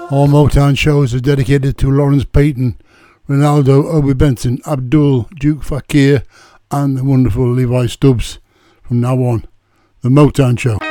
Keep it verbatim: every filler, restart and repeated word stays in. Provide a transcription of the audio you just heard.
All Motown shows are dedicated to Lawrence Payton, Ronaldo, Obi Benson, Abdul, Duke Fakir and the wonderful Levi Stubbs. From now on, The Motown Show.